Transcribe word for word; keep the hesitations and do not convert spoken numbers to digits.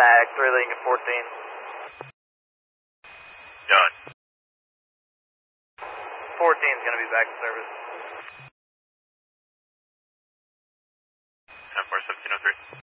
Mac three Lincoln fourteen. Done. fourteen is going to be back in service. ten four seventeen oh three.